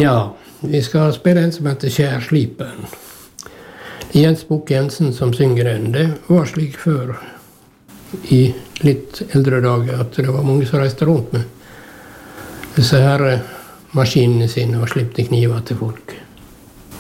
Ja, vi skal spille en som heter Skjærslipen. Jens Bukk Jensen som synger den. Det var slik før i litt eldre dager at det var mange som reiste rundt med disse her maskinene sine og slippte kniver til folk.